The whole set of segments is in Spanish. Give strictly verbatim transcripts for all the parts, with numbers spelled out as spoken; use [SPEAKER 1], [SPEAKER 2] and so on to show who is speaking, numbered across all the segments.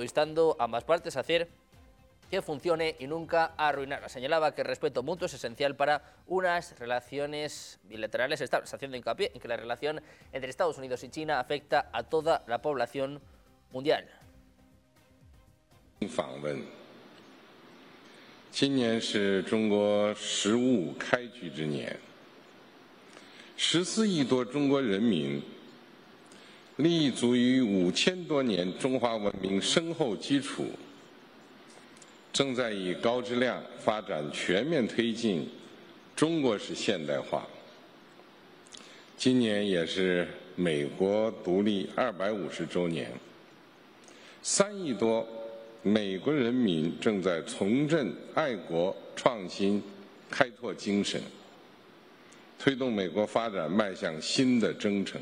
[SPEAKER 1] instando a ambas partes a hacer que funcione y nunca arruinarla. Señalaba que el respeto mutuo es esencial para unas relaciones bilaterales estables, haciendo hincapié en que la relación entre Estados Unidos y China afecta a toda la población mundial.
[SPEAKER 2] 访问，今年是中国“十五”开局之年，十四亿多中国人民立足于五千多年中华文明深厚基础，正在以高质量发展全面推进中国式现代化。今年也是美国独立二百五十周年，三亿多 美国人民正在重振爱国创新开拓精神，推动美国发展迈向新的征程。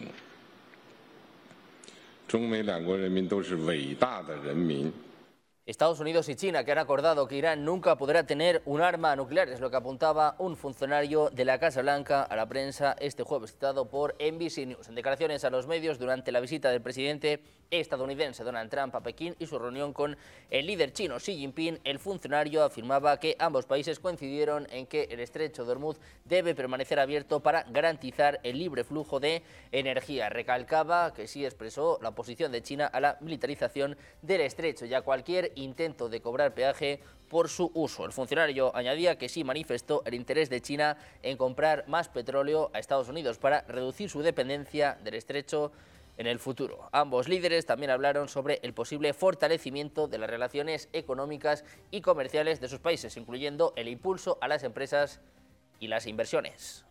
[SPEAKER 2] 中美两国人民都是伟大的人民。
[SPEAKER 1] Estados Unidos y China, que han acordado que Irán nunca podrá tener un arma nuclear, es lo que apuntaba un funcionario de la Casa Blanca a la prensa este jueves, citado por N B C News. En declaraciones a los medios durante la visita del presidente estadounidense Donald Trump a Pekín y su reunión con el líder chino Xi Jinping, el funcionario afirmaba que ambos países coincidieron en que el estrecho de Hormuz debe permanecer abierto para garantizar el libre flujo de energía. Recalcaba que sí expresó la oposición de China a la militarización del estrecho y a cualquier intento de cobrar peaje por su uso. El funcionario añadía que sí manifestó el interés de China en comprar más petróleo a Estados Unidos para reducir su dependencia del estrecho en el futuro. Ambos líderes también hablaron sobre el posible fortalecimiento de las relaciones económicas y comerciales de sus países, incluyendo el impulso a las empresas y las inversiones.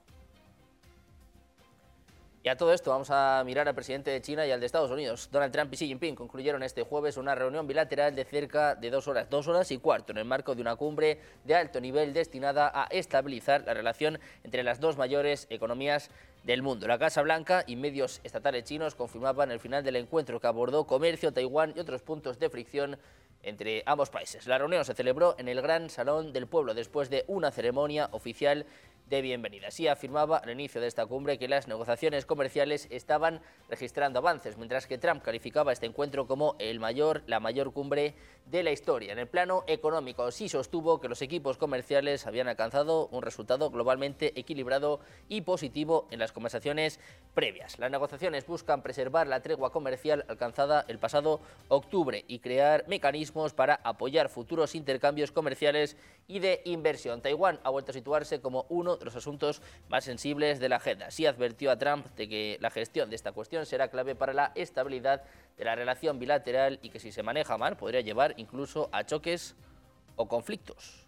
[SPEAKER 1] Y a todo esto vamos a mirar al presidente de China y al de Estados Unidos. Donald Trump y Xi Jinping concluyeron este jueves una reunión bilateral de cerca de dos horas, dos horas y cuarto, en el marco de una cumbre de alto nivel destinada a estabilizar la relación entre las dos mayores economías del mundo. La Casa Blanca y medios estatales chinos confirmaban el final del encuentro, que abordó comercio, Taiwán y otros puntos de fricción entre ambos países. La reunión se celebró en el Gran Salón del Pueblo después de una ceremonia oficial de bienvenida. Así afirmaba al inicio de esta cumbre que las negociaciones comerciales estaban registrando avances, mientras que Trump calificaba este encuentro como el mayor, la mayor cumbre de la historia. En el plano económico, sí sostuvo que los equipos comerciales habían alcanzado un resultado globalmente equilibrado y positivo en las conversaciones previas. Las negociaciones buscan preservar la tregua comercial alcanzada el pasado octubre y crear mecanismos para apoyar futuros intercambios comerciales y de inversión. Taiwán ha vuelto a situarse como uno de los asuntos más sensibles de la agenda. Sí advirtió a Trump de que la gestión de esta cuestión será clave para la estabilidad de la relación bilateral y que si se maneja mal podría llevar incluso a choques o conflictos.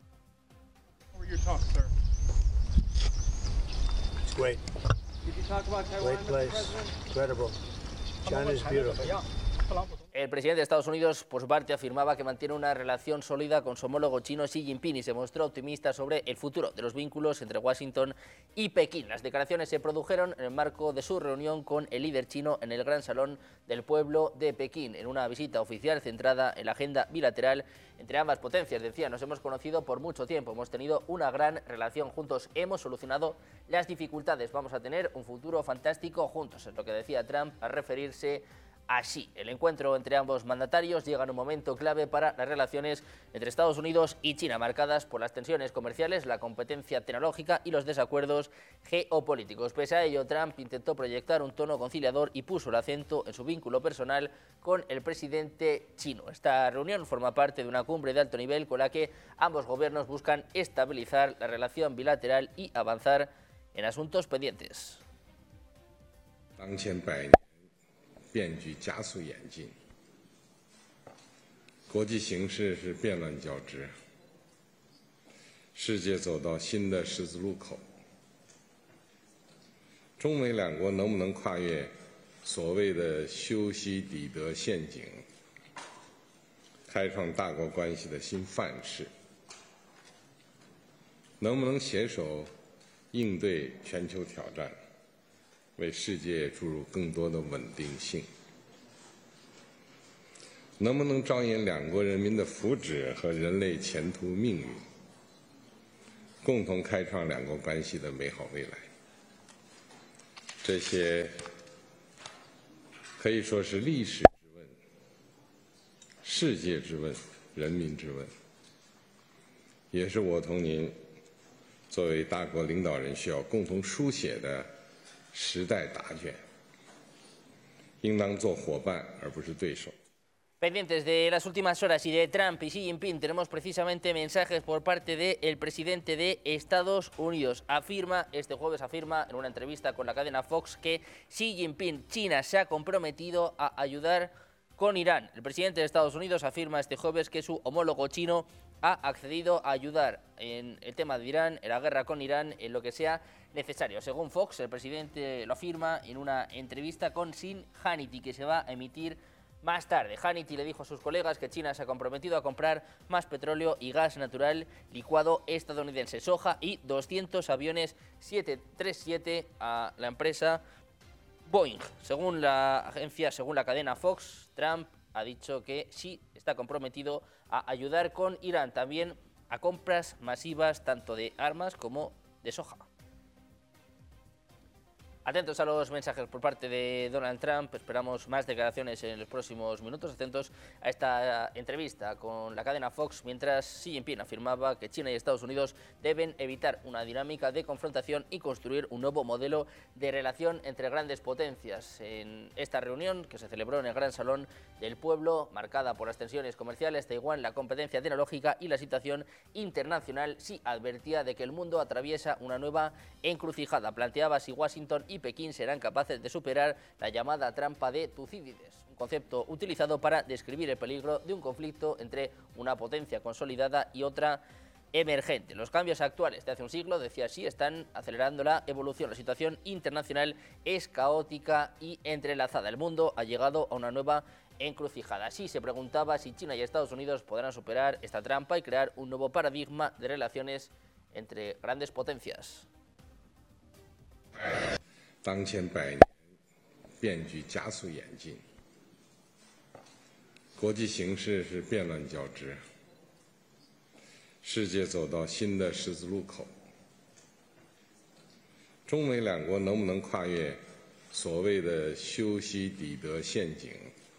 [SPEAKER 3] Great. Great place. Incredible. China is beautiful.
[SPEAKER 1] El presidente de Estados Unidos, por su parte, afirmaba que mantiene una relación sólida con su homólogo chino Xi Jinping y se mostró optimista sobre el futuro de los vínculos entre Washington y Pekín. Las declaraciones se produjeron en el marco de su reunión con el líder chino en el Gran Salón del Pueblo de Pekín, en una visita oficial centrada en la agenda bilateral entre ambas potencias. Decía, nos hemos conocido por mucho tiempo, hemos tenido una gran relación juntos, hemos solucionado las dificultades, vamos a tener un futuro fantástico juntos, es lo que decía Trump al referirse así. El encuentro entre ambos mandatarios llega en un momento clave para las relaciones entre Estados Unidos y China, marcadas por las tensiones comerciales, la competencia tecnológica y los desacuerdos geopolíticos. Pese a ello, Trump intentó proyectar un tono conciliador y puso el acento en su vínculo personal con el presidente chino. Esta reunión forma parte de una cumbre de alto nivel con la que ambos gobiernos buscan estabilizar la relación bilateral y avanzar en asuntos pendientes.
[SPEAKER 2] 变局加速演进，国际形势是变乱交织，世界走到新的十字路口。中美两国能不能跨越所谓的修昔底德陷阱，开创大国关系的新范式？能不能携手应对全球挑战？ 为世界注入更多的稳定性，能不能着眼两国人民的福祉和人类前途命运，共同开创两国关系的美好未来？这些可以说是历史之问， 世界之问、人民之问，也是我同您作为大国领导人需要共同书写的时代答卷，应当做伙伴而不是对手。
[SPEAKER 1] Pendientes de las últimas horas y de Trump y Xi Jinping, tenemos precisamente mensajes por parte del presidente de Estados Unidos. Afirma, este jueves afirma en una entrevista con la cadena Fox que Xi Jinping, China, se ha comprometido a ayudar con Irán. El presidente de Estados Unidos afirma este jueves que su homólogo chino ha accedido a ayudar en el tema de Irán, en la guerra con Irán, en lo que sea necesario. Según Fox, el presidente lo afirma en una entrevista con Sean Hannity, que se va a emitir más tarde. Hannity le dijo a sus colegas que China se ha comprometido a comprar más petróleo y gas natural licuado estadounidense, soja y doscientos aviones siete treinta y siete a la empresa Boeing. Según la agencia, según la cadena Fox, Trump ha dicho que sí está comprometido a ayudar con Irán, también a compras masivas tanto de armas como de soja. Atentos a los mensajes por parte de Donald Trump, esperamos más declaraciones en los próximos minutos. Atentos a esta entrevista con la cadena Fox, mientras Xi Jinping afirmaba que China y Estados Unidos deben evitar una dinámica de confrontación y construir un nuevo modelo de relación entre grandes potencias. En esta reunión, que se celebró en el Gran Salón del Pueblo, marcada por las tensiones comerciales, Taiwán, la competencia tecnológica y la situación internacional, Xi advertía de que el mundo atraviesa una nueva encrucijada. Planteaba si Washington y Pekín serán capaces de superar la llamada trampa de Tucídides, un concepto utilizado para describir el peligro de un conflicto entre una potencia consolidada y otra emergente. Los cambios actuales de hace un siglo, decía Xi, están acelerando la evolución. La situación internacional es caótica y entrelazada. El mundo ha llegado a una nueva encrucijada. Xi se preguntaba si China y Estados Unidos podrán superar esta trampa y crear un nuevo paradigma de relaciones entre grandes potencias.
[SPEAKER 2] 当前百年变局加速演进，国际形势是变乱交织，世界走到新的十字路口。中美两国能不能跨越所谓的修昔底德陷阱，